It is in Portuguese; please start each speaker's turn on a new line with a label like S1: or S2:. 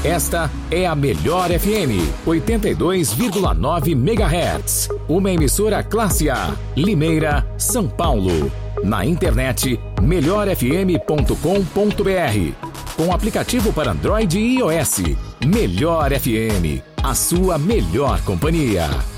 S1: Esta é a Melhor FM, 82,9 MHz. Uma emissora classe A, Limeira, São Paulo. Na internet, melhorfm.com.br. Com aplicativo para Android e iOS. Melhor FM, a sua melhor companhia.